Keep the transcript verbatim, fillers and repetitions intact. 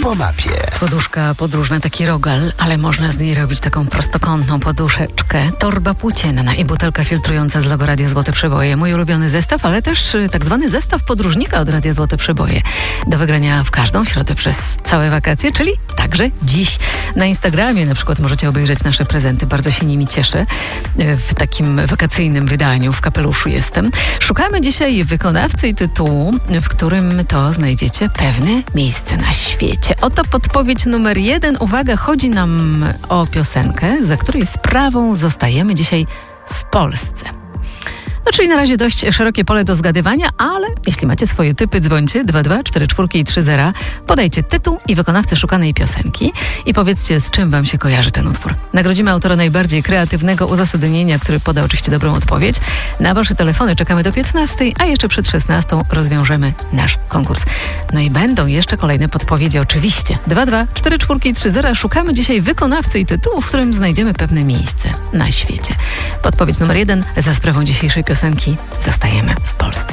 po mapie. Poduszka podróżna, taki rogal, ale można z niej robić taką prostokątną poduszeczkę. Torba płócienna i butelka filtrująca z logo Radia Złote Przeboje. Mój ulubiony zestaw, ale też tak zwany zestaw podróżnika od Radia Złote Przeboje. Do wygrania w każdą środę przez całe wakacje, czyli także dziś. Na Instagramie na przykład możecie obejrzeć nasze prezenty. Bardzo się nimi cieszę. W takim wakacyjnym wydaniu, w kapeluszu jestem. Szukamy dzisiaj wykonawcy i tytułu, w którym to znajdziecie pewne miejsce na świecie. Oto podpowiedź numer jeden. Uwaga, chodzi nam o piosenkę, za której sprawą zostajemy dzisiaj w Polsce. No, czyli na razie dość szerokie pole do zgadywania, ale jeśli macie swoje typy, dzwońcie dwa dwa cztery cztery i trzy zero. Podajcie tytuł i wykonawcę szukanej piosenki i powiedzcie, z czym wam się kojarzy ten utwór. Nagrodzimy autora najbardziej kreatywnego uzasadnienia, który poda oczywiście dobrą odpowiedź. Na wasze telefony czekamy do piętnastej, a jeszcze przed szesnastą rozwiążemy nasz konkurs. No i będą jeszcze kolejne podpowiedzi oczywiście. dwa dwa cztery cztery i trzy zero. Szukamy dzisiaj wykonawcy i tytułu, w którym znajdziemy pewne miejsce na świecie. Podpowiedź numer jeden. Za sprawą dzisiejszej piosenki zostajemy w Polsce.